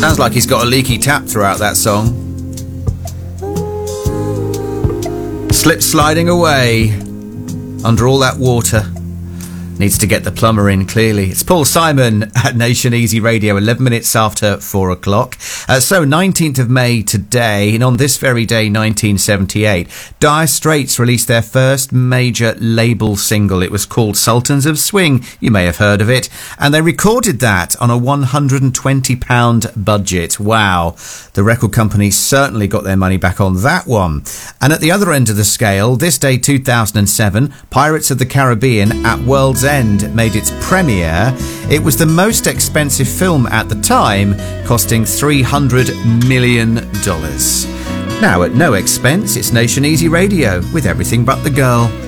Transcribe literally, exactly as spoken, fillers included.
Sounds like he's got a leaky tap throughout that song. Slip sliding away under all that water. Needs to get the plumber in, clearly. It's Paul Simon at Nation Easy Radio, eleven minutes after four o'clock. Uh, so, nineteenth of May today, and on this very day, nineteen seventy-eight, Dire Straits released their first major label single. It was called Sultans of Swing. You may have heard of it. And they recorded that on a one hundred twenty pound budget. Wow. The record company certainly got their money back on that one. And at the other end of the scale, this day, two thousand seven, Pirates of the Caribbean at World's End made its premiere. It was the most expensive film at the time, costing three hundred million dollars. Now, at no expense, it's Nation Easy Radio with Everything But the Girl.